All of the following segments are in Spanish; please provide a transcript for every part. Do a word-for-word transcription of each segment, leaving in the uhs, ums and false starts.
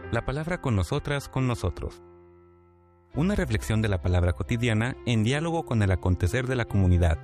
La palabra con nosotras, con nosotros. Una reflexión de la palabra cotidiana en diálogo con el acontecer de la comunidad.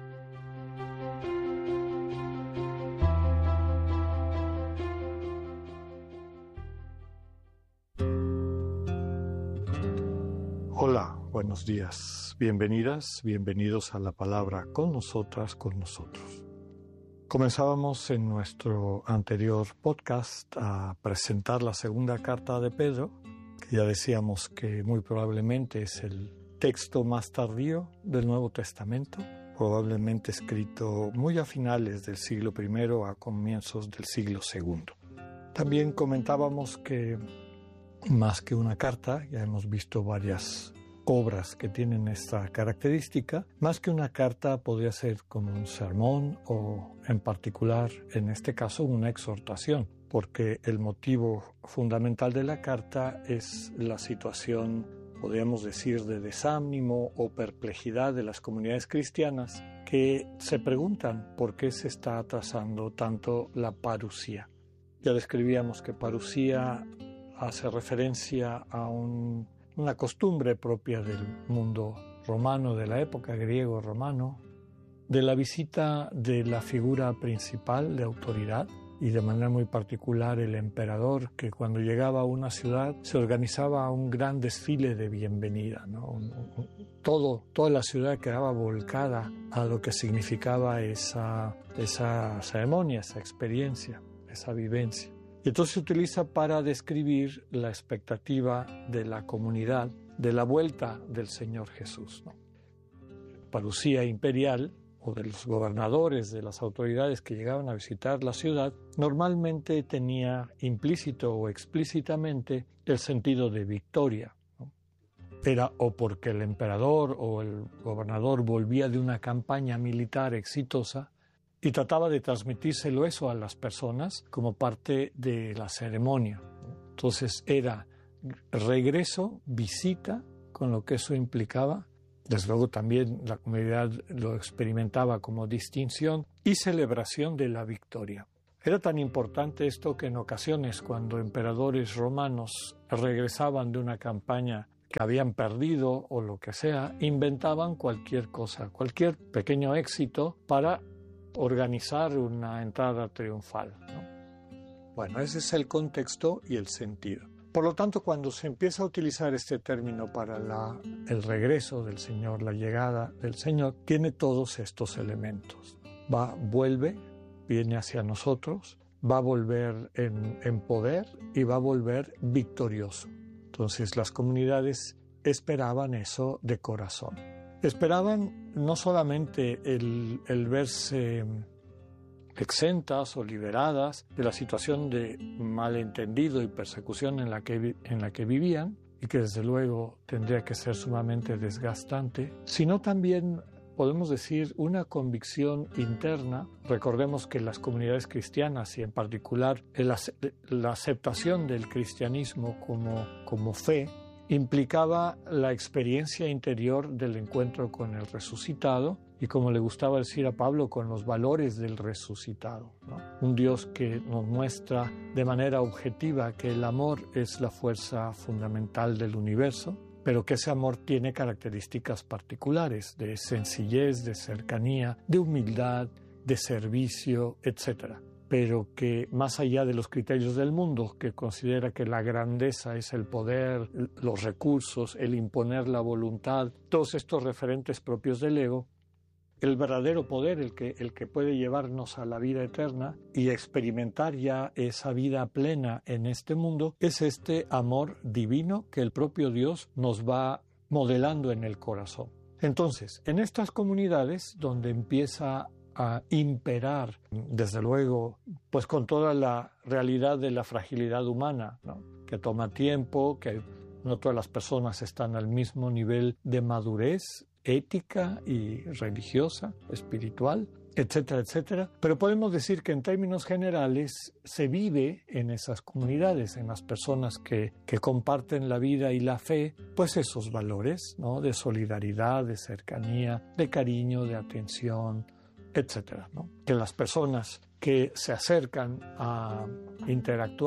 Hola, buenos días. Bienvenidas, bienvenidos a la palabra con nosotras, con nosotros. Comenzábamos en nuestro anterior podcast a presentar la segunda carta de Pedro, que ya decíamos que muy probablemente es el texto más tardío del Nuevo Testamento, probablemente escrito muy a finales del siglo primero a comienzos del siglo segundo. También comentábamos que más que una carta, ya hemos visto varias obras que tienen esta característica, más que una carta podría ser como un sermón o en particular en este caso una exhortación, porque el motivo fundamental de la carta es la situación, podríamos decir, de desánimo o perplejidad de las comunidades cristianas que se preguntan por qué se está atrasando tanto la parusía. Ya describíamos que parusía hace referencia a un una costumbre propia del mundo romano, de la época griego-romano, de la visita de la figura principal de autoridad y de manera muy particular el emperador, que cuando llegaba a una ciudad se organizaba un gran desfile de bienvenida, ¿no? Un, un, todo, toda la ciudad quedaba volcada a lo que significaba esa, esa ceremonia, esa experiencia, esa vivencia. Y entonces se utiliza para describir la expectativa de la comunidad de la vuelta del Señor Jesús, ¿no? Parusía imperial o de los gobernadores, de las autoridades que llegaban a visitar la ciudad, normalmente tenía implícito o explícitamente el sentido de victoria, ¿no? Era o porque el emperador o el gobernador volvía de una campaña militar exitosa y trataba de transmitírselo eso a las personas como parte de la ceremonia. Entonces era regreso, visita, con lo que eso implicaba. Desde luego también la comunidad lo experimentaba como distinción y celebración de la victoria. Era tan importante esto que en ocasiones cuando emperadores romanos regresaban de una campaña que habían perdido o lo que sea, inventaban cualquier cosa, cualquier pequeño éxito para organizar una entrada triunfal, ¿no? Bueno, ese es el contexto y el sentido. Por lo tanto, cuando se empieza a utilizar este término para la, el regreso del Señor, la llegada del Señor, tiene todos estos elementos. Va, vuelve, viene hacia nosotros, va a volver en, en poder y va a volver victorioso. Entonces, las comunidades esperaban eso de corazón. Esperaban no solamente el, el verse exentas o liberadas de la situación de malentendido y persecución en la que, en la que vivían, y que desde luego tendría que ser sumamente desgastante, sino también, podemos decir, una convicción interna. Recordemos que las comunidades cristianas y en particular la, la aceptación del cristianismo como, como fe, implicaba la experiencia interior del encuentro con el resucitado y, como le gustaba decir a Pablo, con los valores del resucitado, ¿no? Un Dios que nos muestra de manera objetiva que el amor es la fuerza fundamental del universo, pero que ese amor tiene características particulares de sencillez, de cercanía, de humildad, de servicio, etcétera. Pero que más allá de los criterios del mundo, que considera que la grandeza es el poder, los recursos, el imponer la voluntad, todos estos referentes propios del ego, el verdadero poder, el que, el que puede llevarnos a la vida eterna y experimentar ya esa vida plena en este mundo, es este amor divino que el propio Dios nos va modelando en el corazón. Entonces, en estas comunidades donde empieza a imperar, desde luego, pues con toda la realidad de la fragilidad humana, ¿no? Que toma tiempo, que no todas las personas están al mismo nivel de madurez ética y religiosa, espiritual, etcétera, etcétera. Pero podemos decir que en términos generales se vive en esas comunidades, en las personas que, que comparten la vida y la fe, pues esos valores, ¿no? De solidaridad, de cercanía, de cariño, de atención, etcétera, ¿no? Que las personas que se acercan a interactuar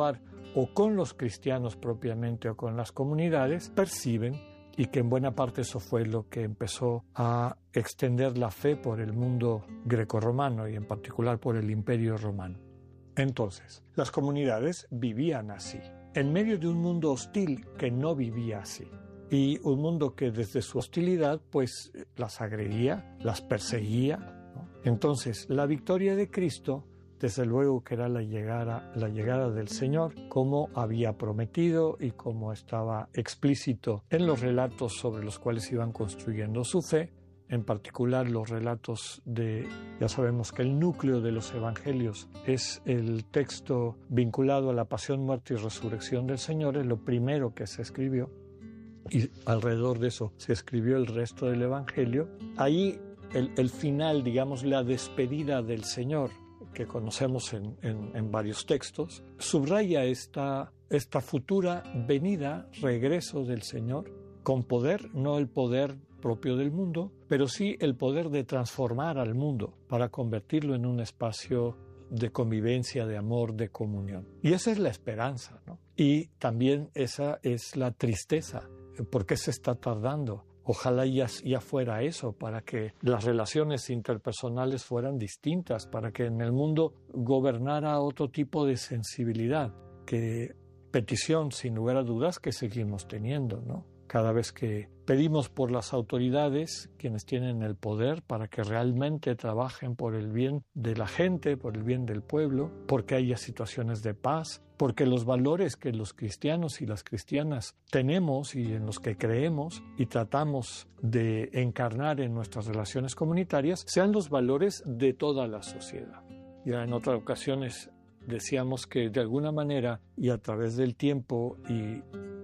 o con los cristianos propiamente o con las comunidades, perciben, y que en buena parte eso fue lo que empezó a extender la fe por el mundo grecorromano y en particular por el Imperio Romano. Entonces, las comunidades vivían así, en medio de un mundo hostil que no vivía así. Y un mundo que desde su hostilidad pues las agredía, las perseguía, ¿no? Entonces, la victoria de Cristo, desde luego que era la llegada, la llegada del Señor, como había prometido y como estaba explícito en los relatos sobre los cuales iban construyendo su fe, en particular los relatos de, ya sabemos que el núcleo de los evangelios es el texto vinculado a la pasión, muerte y resurrección del Señor, es lo primero que se escribió, y alrededor de eso se escribió el resto del evangelio. Ahí el, el final, digamos, la despedida del Señor, que conocemos en, en, en varios textos, subraya esta, esta futura venida, regreso del Señor, con poder, no el poder propio del mundo, pero sí el poder de transformar al mundo para convertirlo en un espacio de convivencia, de amor, de comunión. Y esa es la esperanza, ¿no? Y también esa es la tristeza. ¿Por qué se está tardando? Ojalá ya, ya fuera eso, para que las relaciones interpersonales fueran distintas, para que en el mundo gobernara otro tipo de sensibilidad, que petición, sin lugar a dudas, que seguimos teniendo, ¿no? Cada vez que pedimos por las autoridades, quienes tienen el poder, para que realmente trabajen por el bien de la gente, por el bien del pueblo, porque haya situaciones de paz, porque los valores que los cristianos y las cristianas tenemos y en los que creemos y tratamos de encarnar en nuestras relaciones comunitarias sean los valores de toda la sociedad. Ya en otras ocasiones decíamos que de alguna manera y a través del tiempo y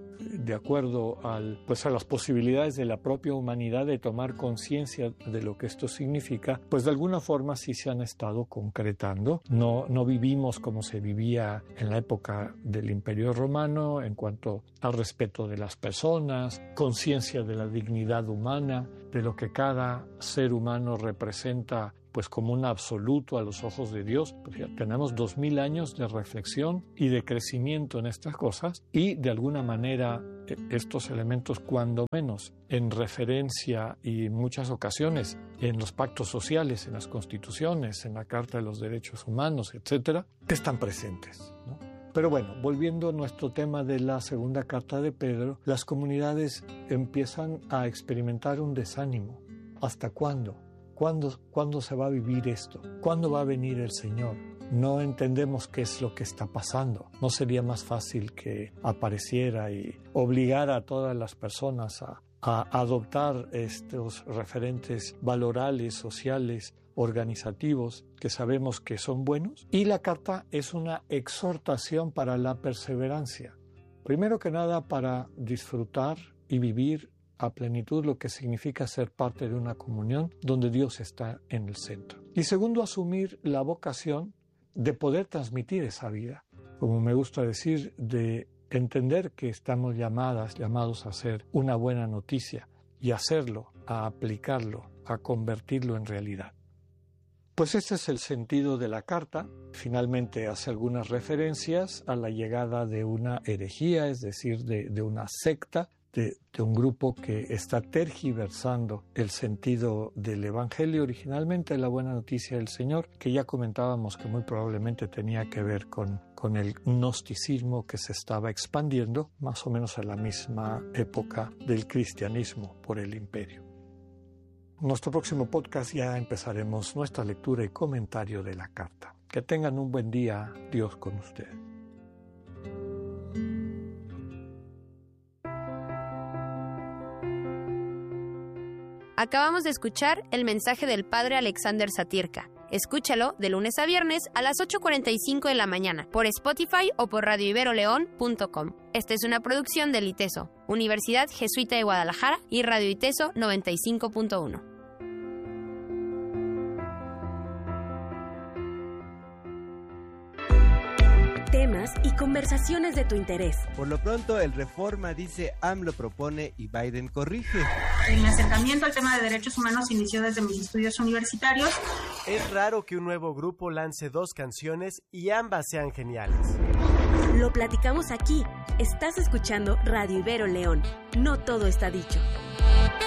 de acuerdo al, pues a las posibilidades de la propia humanidad de tomar conciencia de lo que esto significa, pues de alguna forma sí se han estado concretando. No, no vivimos como se vivía en la época del Imperio Romano en cuanto al respeto de las personas, conciencia de la dignidad humana, de lo que cada ser humano representa pues como un absoluto a los ojos de Dios. Pues ya tenemos dos mil años de reflexión y de crecimiento en estas cosas y de alguna manera estos elementos cuando menos en referencia y en muchas ocasiones en los pactos sociales, en las constituciones, en la Carta de los Derechos Humanos, etcétera, están presentes, ¿no? Pero bueno, volviendo a nuestro tema de la segunda carta de Pedro, las comunidades empiezan a experimentar un desánimo. ¿Hasta cuándo? ¿Cuándo, ¿Cuándo se va a vivir esto? ¿Cuándo va a venir el Señor? No entendemos qué es lo que está pasando. ¿No sería más fácil que apareciera y obligara a todas las personas a, a adoptar estos referentes valorales, sociales, organizativos, que sabemos que son buenos? Y la carta es una exhortación para la perseverancia. Primero que nada, para disfrutar y vivir a plenitud lo que significa ser parte de una comunión donde Dios está en el centro. Y segundo, asumir la vocación de poder transmitir esa vida. Como me gusta decir, de entender que estamos llamadas, llamados a hacer una buena noticia y hacerlo, a aplicarlo, a convertirlo en realidad. Pues ese es el sentido de la carta. Finalmente hace algunas referencias a la llegada de una herejía, es decir, de, de una secta, De, de un grupo que está tergiversando el sentido del Evangelio, originalmente la buena noticia del Señor, que ya comentábamos que muy probablemente tenía que ver con, con el gnosticismo que se estaba expandiendo más o menos a la misma época del cristianismo por el imperio. En nuestro próximo podcast ya empezaremos nuestra lectura y comentario de la carta. Que tengan un buen día, Dios con ustedes. Acabamos de escuchar el mensaje del Padre Alexander Satirka. Escúchalo de lunes a viernes a las ocho cuarenta y cinco de la mañana por Spotify o por radio ibero león punto com. Esta es una producción del ITESO, Universidad Jesuita de Guadalajara y Radio ITESO noventa y cinco punto uno. Temas y conversaciones de tu interés. Por lo pronto, el Reforma dice AMLO propone y Biden corrige. Mi acercamiento al tema de derechos humanos inició desde mis estudios universitarios. Es raro que un nuevo grupo lance dos canciones y ambas sean geniales. Lo platicamos aquí. Estás escuchando Radio Ibero León. No todo está dicho.